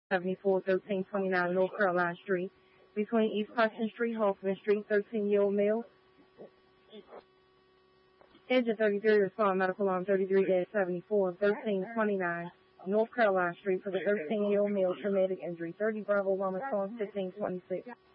74 1329 North Caroline Street. Between East Carson Street, Hoffman Street, 13-year-old male. Engine 33, respond medical alarm 33-74, 1329 North Caroline Street for the 13-year-old male, traumatic injury. 30 Bravo, Loma Storm, 1526.